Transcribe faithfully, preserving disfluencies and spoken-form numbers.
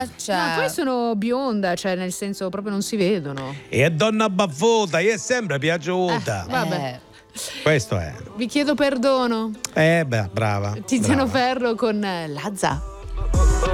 Cioè... Ma poi sono bionda, cioè nel senso proprio non si vedono. E è donna baffota, io è sempre piaciuta. Eh, vabbè. Questo è. Vi chiedo perdono. Eh beh, brava. Tiziano brava. Ferro con Lazza.